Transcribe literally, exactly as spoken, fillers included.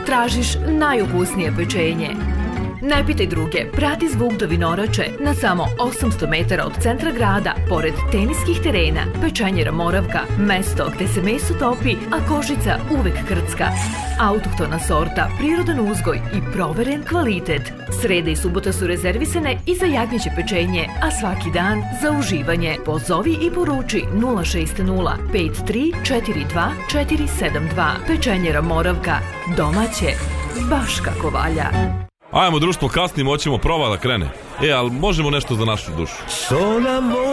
tražiš najukusnije pečenje. Ne pitaj druge, prati zvuk do Vinorače na samo osamsto metara od centra grada, pored teniskih terena. Pečenjera Moravka, mesto gde se meso topi, a kožica uvek krcka. Autohtona sorta, prirodan uzgoj i proveren kvalitet. Sreda i subota su rezervisane i za jagnjeće pečenje, a svaki dan za uživanje. Pozovi i poruči nula šest nula pet tri četiri dva četiri sedam dva. Pečenjera Moravka, domaće, baš kako valja. Ajmo društvo, kasnimo, hoćemo prova da krene. E, ali možemo nešto za našu dušu.